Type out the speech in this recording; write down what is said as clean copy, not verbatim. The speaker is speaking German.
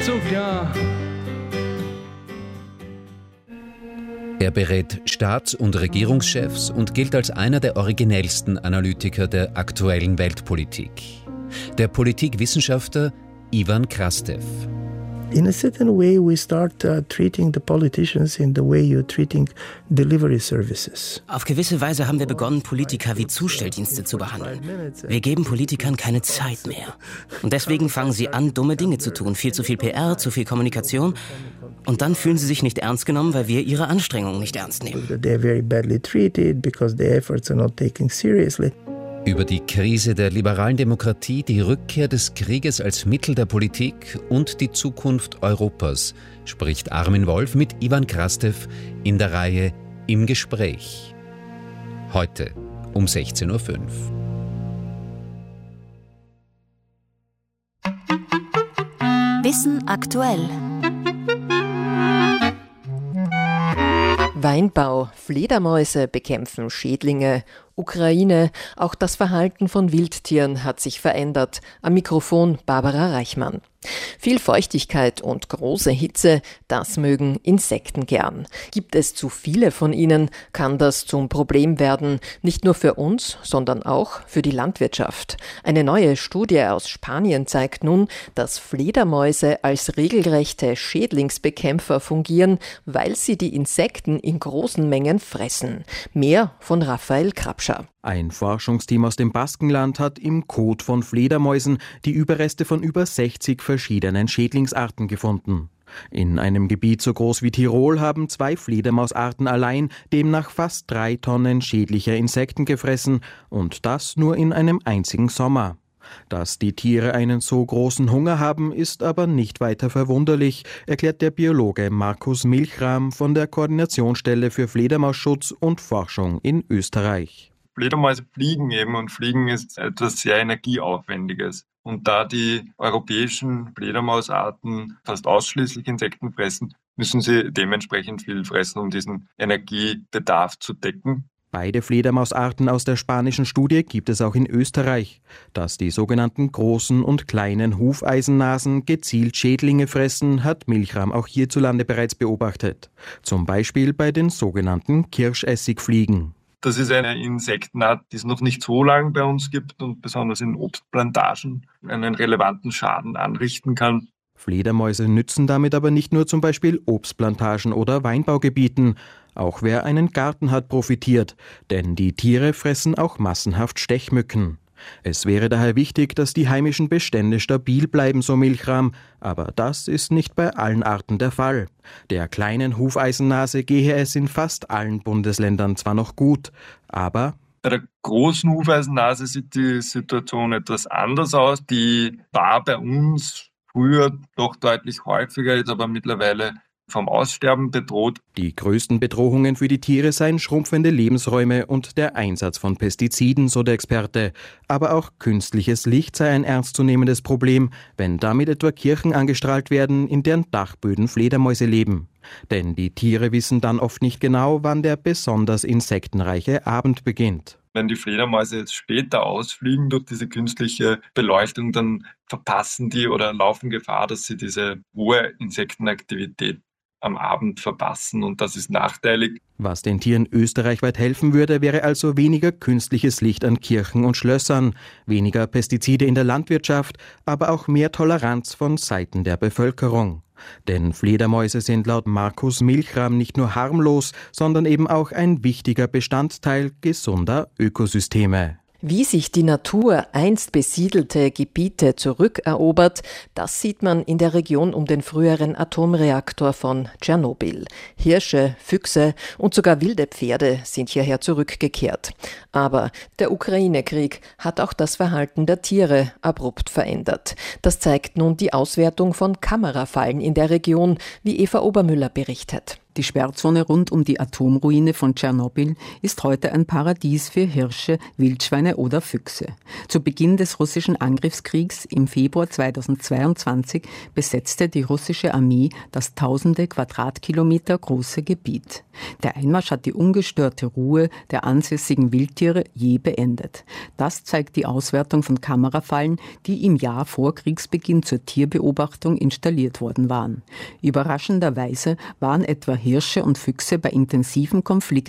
Rückzug, ja. Er berät Staats- und Regierungschefs und gilt als einer der originellsten Analytiker der aktuellen Weltpolitik. Der Politikwissenschaftler Ivan Krastev. In a certain way, we start treating the politicians in the way you're treating delivery services. Auf gewisse Weise haben wir begonnen, Politiker wie Zustelldienste zu behandeln. Wir geben Politikern keine Zeit mehr. Und deswegen fangen sie an, dumme Dinge zu tun. Viel zu viel PR, zu viel Kommunikation. Und dann fühlen sie sich nicht ernst genommen, weil wir ihre Anstrengungen nicht ernst nehmen. They're very badly treated because the efforts are not taken seriously. Über die Krise der liberalen Demokratie, die Rückkehr des Krieges als Mittel der Politik und die Zukunft Europas spricht Armin Wolf mit Ivan Krastev in der Reihe Im Gespräch. Heute um 16.05 Uhr. Wissen aktuell. Weinbau, Fledermäuse bekämpfen Schädlinge, Ukraine, auch das Verhalten von Wildtieren hat sich verändert. Am Mikrofon Barbara Reichmann. Viel Feuchtigkeit und große Hitze, das mögen Insekten gern. Gibt es zu viele von ihnen, kann das zum Problem werden, nicht nur für uns, sondern auch für die Landwirtschaft. Eine neue Studie aus Spanien zeigt nun, dass Fledermäuse als regelrechte Schädlingsbekämpfer fungieren, weil sie die Insekten in großen Mengen fressen. Mehr von Raphael Krapscher. Ein Forschungsteam aus dem Baskenland hat im Kot von Fledermäusen die Überreste von über 60 verschiedenen Schädlingsarten gefunden. In einem Gebiet so groß wie Tirol haben 2 Fledermausarten allein demnach fast 3 Tonnen schädlicher Insekten gefressen und das nur in einem einzigen Sommer. Dass die Tiere einen so großen Hunger haben, ist aber nicht weiter verwunderlich, erklärt der Biologe Markus Milchram von der Koordinationsstelle für Fledermausschutz und Forschung in Österreich. Fledermäuse fliegen eben und Fliegen ist etwas sehr Energieaufwendiges. Und da die europäischen Fledermausarten fast ausschließlich Insekten fressen, müssen sie dementsprechend viel fressen, um diesen Energiebedarf zu decken. Beide Fledermausarten aus der spanischen Studie gibt es auch in Österreich. Dass die sogenannten großen und kleinen Hufeisennasen gezielt Schädlinge fressen, hat Milchram auch hierzulande bereits beobachtet. Zum Beispiel bei den sogenannten Kirschessigfliegen. Das ist eine Insektenart, die es noch nicht so lange bei uns gibt und besonders in Obstplantagen einen relevanten Schaden anrichten kann. Fledermäuse nützen damit aber nicht nur zum Beispiel Obstplantagen oder Weinbaugebieten. Auch wer einen Garten hat, profitiert, denn die Tiere fressen auch massenhaft Stechmücken. Es wäre daher wichtig, dass die heimischen Bestände stabil bleiben, so Milchram, aber das ist nicht bei allen Arten der Fall. Der kleinen Hufeisennase gehe es in fast allen Bundesländern zwar noch gut, aber bei der großen Hufeisennase sieht die Situation etwas anders aus. Die war bei uns früher doch deutlich häufiger, ist aber mittlerweile vom Aussterben bedroht. Die größten Bedrohungen für die Tiere seien schrumpfende Lebensräume und der Einsatz von Pestiziden, so der Experte. Aber auch künstliches Licht sei ein ernstzunehmendes Problem, wenn damit etwa Kirchen angestrahlt werden, in deren Dachböden Fledermäuse leben. Denn die Tiere wissen dann oft nicht genau, wann der besonders insektenreiche Abend beginnt. Wenn die Fledermäuse jetzt später ausfliegen durch diese künstliche Beleuchtung, dann verpassen die oder laufen Gefahr, dass sie diese hohe Insektenaktivität am Abend verpassen und das ist nachteilig. Was den Tieren österreichweit helfen würde, wäre also weniger künstliches Licht an Kirchen und Schlössern, weniger Pestizide in der Landwirtschaft, aber auch mehr Toleranz von Seiten der Bevölkerung. Denn Fledermäuse sind laut Markus Milchram nicht nur harmlos, sondern eben auch ein wichtiger Bestandteil gesunder Ökosysteme. Wie sich die Natur einst besiedelte Gebiete zurückerobert, das sieht man in der Region um den früheren Atomreaktor von Tschernobyl. Hirsche, Füchse und sogar wilde Pferde sind hierher zurückgekehrt. Aber der Ukraine-Krieg hat auch das Verhalten der Tiere abrupt verändert. Das zeigt nun die Auswertung von Kamerafallen in der Region, wie Eva Obermüller berichtet. Die Sperrzone rund um die Atomruine von Tschernobyl ist heute ein Paradies für Hirsche, Wildschweine oder Füchse. Zu Beginn des russischen Angriffskriegs im Februar 2022 besetzte die russische Armee das tausende Quadratkilometer große Gebiet. Der Einmarsch hat die ungestörte Ruhe der ansässigen Wildtiere je beendet. Das zeigt die Auswertung von Kamerafallen, die im Jahr vor Kriegsbeginn zur Tierbeobachtung installiert worden waren. Überraschenderweise waren etwa Hirsche und Füchse bei intensiven Konflikten